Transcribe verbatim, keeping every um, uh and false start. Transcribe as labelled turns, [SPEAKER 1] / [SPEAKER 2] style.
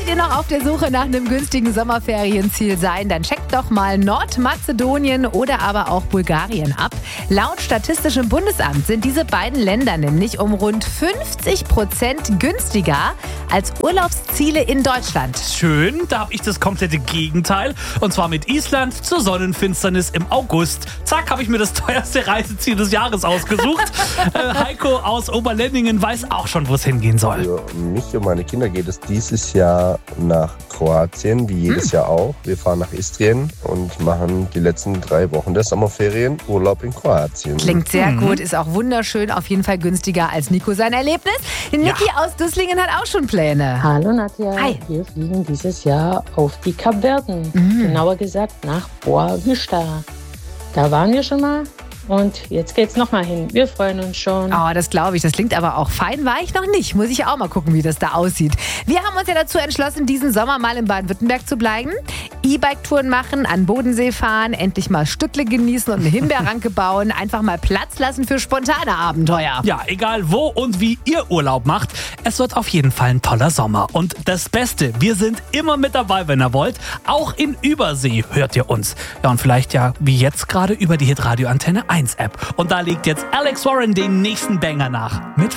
[SPEAKER 1] ihr noch auf der Suche nach einem günstigen Sommerferienziel sein, dann checkt doch mal Nordmazedonien oder aber auch Bulgarien ab. Laut Statistischem Bundesamt sind diese beiden Länder nämlich um rund fünfzig Prozent günstiger als Urlaubsziele in Deutschland.
[SPEAKER 2] Schön, da habe ich das komplette Gegenteil. Und zwar mit Island zur Sonnenfinsternis im August. Zack, habe ich mir das teuerste Reiseziel des Jahres ausgesucht. äh, Heiko aus Oberlendingen weiß auch schon, wo es hingehen soll.
[SPEAKER 3] Für mich und meine Kinder geht es dieses Jahr nach Kroatien, wie jedes hm. Jahr auch. Wir fahren nach Istrien und machen die letzten drei Wochen der Sommerferien Urlaub in Kroatien.
[SPEAKER 1] Klingt sehr mhm. gut, ist auch wunderschön, auf jeden Fall günstiger als Nico sein Erlebnis. Niki ja. aus Düsslingen hat auch schon Pläne.
[SPEAKER 4] Hallo Nadja,
[SPEAKER 1] Hi.
[SPEAKER 4] Wir fliegen dieses Jahr auf die Kapverden, mhm. genauer gesagt nach Boa Vista. Da waren wir schon mal. Und jetzt geht's nochmal hin. Wir freuen uns schon.
[SPEAKER 1] Oh, das glaube ich. Das klingt aber auch fein. War ich noch nicht. Muss ich auch mal gucken, wie das da aussieht. Wir haben uns ja dazu entschlossen, diesen Sommer mal in Baden-Württemberg zu bleiben. E-Bike-Touren machen, an Bodensee fahren, endlich mal Stückle genießen und eine Himbeerranke bauen. Einfach mal Platz lassen für spontane Abenteuer.
[SPEAKER 2] Ja, egal wo und wie ihr Urlaub macht, es wird auf jeden Fall ein toller Sommer. Und das Beste, wir sind immer mit dabei, wenn ihr wollt. Auch in Übersee hört ihr uns. Ja, und vielleicht ja wie jetzt gerade über die Hitradio Antenne eins App. Und da legt jetzt Alex Warren den nächsten Banger nach mit